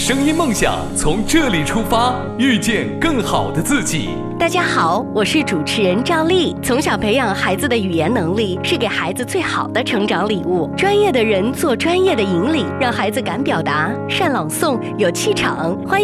声音梦想从这里出发，遇见更好的自己。 大家好，我是主持人赵丽。从小培养孩子的语言能力，是给孩子最好的成长礼物。专业的人做专业的引领，让孩子敢表达、善朗诵、有气场。欢迎。